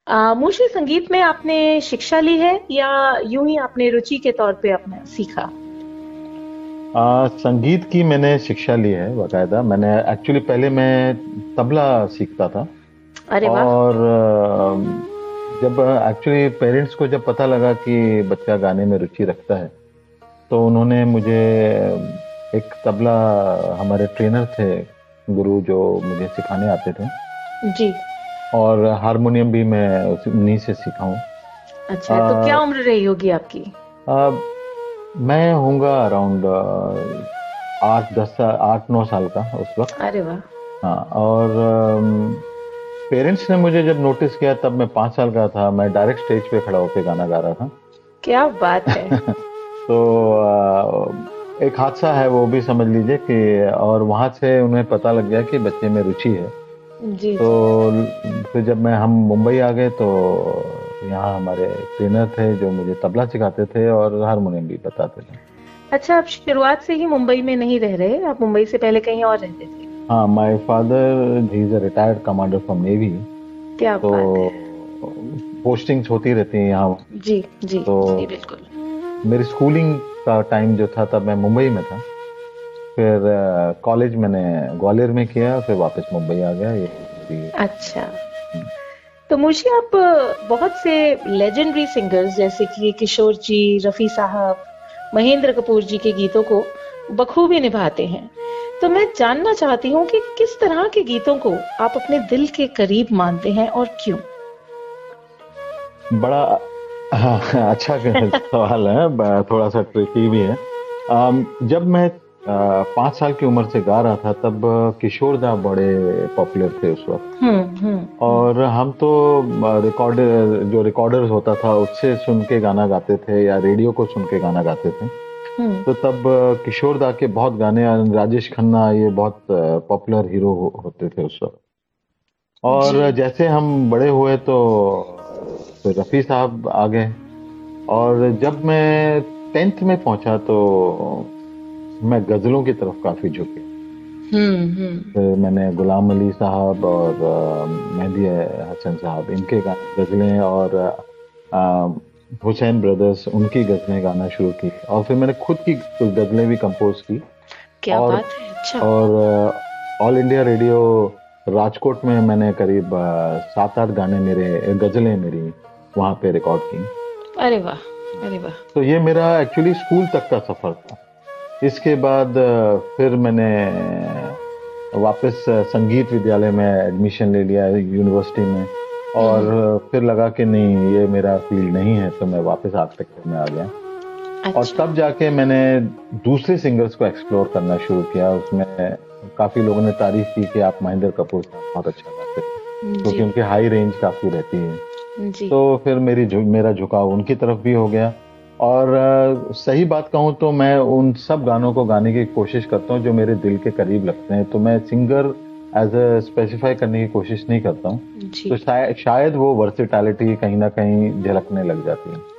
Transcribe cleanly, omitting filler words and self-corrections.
मुझे संगीत में आपने शिक्षा ली है या यूं ही आपने रुचि के तौर पे आपने सीखा? संगीत की मैंने शिक्षा ली है बाकायदा। मैंने एक्चुअली पहले मैं तबला सीखता था। अरे वाह! और जब एक्चुअली पेरेंट्स को जब पता लगा कि बच्चा गाने में रुचि रखता है, तो उन्होंने मुझे एक तबला, हमारे ट्रेनर थे गुरु जो मुझे सिखाने आते थे, जी। और हारमोनियम भी मैं उन्हीं से सीखा हूँ। अच्छा, तो क्या उम्र रही होगी आपकी? मैं होऊंगा अराउंड 8-9 साल का उस वक्त। अरे वाह! हाँ, और पेरेंट्स ने मुझे जब नोटिस किया तब मैं 5 साल का था। मैं डायरेक्ट स्टेज पे खड़ा होकर गाना गा रहा था। क्या बात है! तो एक हादसा है वो भी समझ लीजिए कि, और वहां से उन्हें पता लग गया कि बच्चे में रुचि है। जी, तो जी। फिर जब हम मुंबई आ गए, तो यहाँ हमारे ट्रेनर थे जो मुझे तबला सिखाते थे और हारमोनियम भी बताते थे। अच्छा, आप शुरुआत से ही मुंबई में नहीं रह रहे, आप मुंबई से पहले कहीं और रहते थे? हाँ, my father he is a retired commander from navy. क्या तो बात है! पोस्टिंग्स होती रहती हैं यहाँ। जी, जी, तो जी, बिल्कुल। मेरी स्कूलिंग का टाइम जो था तब मैं मुंबई में था। फिर कॉलेज मैंने ग्वालियर में किया, फिर वापस मुंबई आ गया। ये मेरी। अच्छा, तो मुझे आप बहुत से लेजेंडरी सिंगर्स जैसे कि किशोर जी, रफी साहब, महेंद्र कपूर जी के गीतों को बखूबी निभाते हैं। तो मैं जानना चाहती हूँ कि किस तरह के गीतों को आप अपने दिल के करीब मानते हैं और क्यों? बड़ा हाँ, अच्छा सवाल है, थोड़ा सा ट्रिकी भी है। जब मैं 5 साल की उम्र से गा रहा था, तब किशोर दा बड़े पॉपुलर थे उस वक्त। हम्म। और हम तो रिकॉर्डर्स होता था उससे सुन के गाना गाते थे, या रेडियो को सुन के गाना गाते थे। हम्म। तो तब किशोर दा के बहुत गाने, राजेश खन्ना, ये बहुत पॉपुलर हीरो होते थे उस वक्त। जी। और जैसे हम बड़े हुए तो फिर रफ़ी साहब आ गए। और जब मैं 10th में पहुंचा तो मैं गज़लों की तरफ काफ़ी झुके। हम्म। फिर मैंने गुलाम अली साहब और मेहदी हसन साहब, इनके गज़लें, और हुसैन ब्रदर्स, उनकी गज़लें गाना शुरू की। और फिर मैंने खुद की कुछ गज़लें भी कंपोज की। क्या और बात है! अच्छा। ऑल इंडिया रेडियो राजकोट में मैंने करीब 7-8 गाने, मेरे गज़लें मेरी वहाँ पे रिकॉर्ड की। अरे वाह! अरे वाह! तो ये मेरा एक्चुअली स्कूल तक का सफ़र था। इसके बाद फिर मैंने वापस संगीत विद्यालय में एडमिशन ले लिया यूनिवर्सिटी में। और हम्म। फिर लगा कि नहीं, ये मेरा फील्ड नहीं है, तो मैं वापस आर्किटेक्चर में आ गया। और अच्छा। तब जाके मैंने दूसरे सिंगर्स को एक्सप्लोर करना शुरू किया। उसमें काफ़ी लोगों ने तारीफ की कि आप महेंद्र कपूर साहब बहुत अच्छा गाते हैं, क्योंकि जी, उनकी हाई रेंज काफ़ी रहती है। जी। तो फिर मेरा झुकाव उनकी तरफ भी हो गया। और सही बात कहूँ तो मैं उन सब गानों को गाने की कोशिश करता हूँ जो मेरे दिल के करीब लगते हैं। तो मैं सिंगर एज अ स्पेसिफाई करने की कोशिश नहीं करता हूँ। जी। तो शायद वो वर्सेटैलिटी कहीं ना कहीं झलकने लग जाती है।